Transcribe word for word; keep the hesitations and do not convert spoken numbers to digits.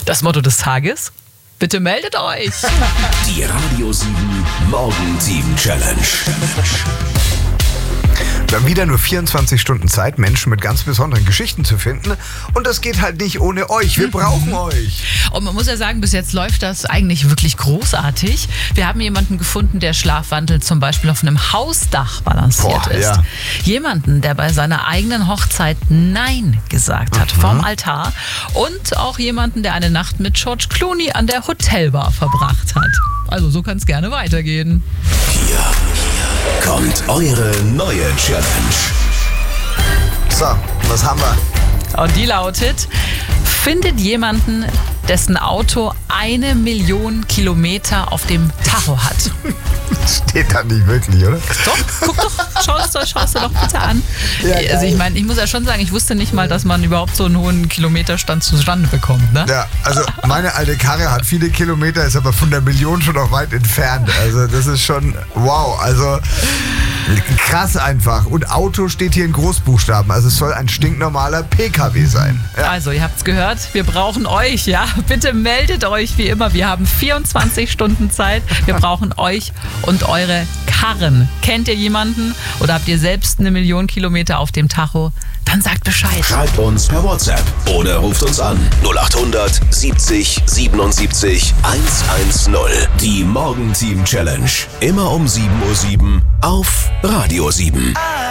Das Motto des Tages? Bitte meldet euch. Die Radio sieben Morgen-Team-Challenge. Wir haben wieder nur vierundzwanzig Stunden Zeit, Menschen mit ganz besonderen Geschichten zu finden. Und das geht halt nicht ohne euch. Wir brauchen euch. Und man muss ja sagen, bis jetzt läuft das eigentlich wirklich großartig. Wir haben jemanden gefunden, der schlafwandelnd zum Beispiel auf einem Hausdach balanciert Boah, ist. ja. Jemanden, der bei seiner eigenen Hochzeit Nein gesagt hat, mhm. vom Altar. Und auch jemanden, der eine Nacht mit George Clooney an der Hotelbar verbracht hat. Also so kann es gerne weitergehen. Hier, hier kommt eure neue Challenge. So, was haben wir? Und die lautet: Findet jemanden, dessen Auto eine Million Kilometer auf dem Tacho hat. Steht da nicht wirklich, oder? Doch, guck doch, schau es doch, schau es dir doch bitte an. Ja, also ich meine, ich muss ja schon sagen, ich wusste nicht mal, dass man überhaupt so einen hohen Kilometerstand zustande bekommt. Ne? Ja, also meine alte Karre hat viele Kilometer, ist aber von der Million schon noch weit entfernt. Also das ist schon wow, also krass einfach. Und Auto steht hier in Großbuchstaben, also es soll ein stinknormaler P K W sein. Ja. Also ihr habt's gehört, wir brauchen euch, ja. Bitte meldet euch wie immer, wir haben vierundzwanzig Stunden Zeit. Wir brauchen euch und eure Karren. Kennt ihr jemanden oder habt ihr selbst eine Million Kilometer auf dem Tacho? Dann sagt Bescheid. Schreibt uns per WhatsApp oder ruft uns an. null acht hundert siebzig siebenundsiebzig hundertzehn. Die Morgen-Team-Challenge. Immer um sieben Uhr sieben auf Radio sieben.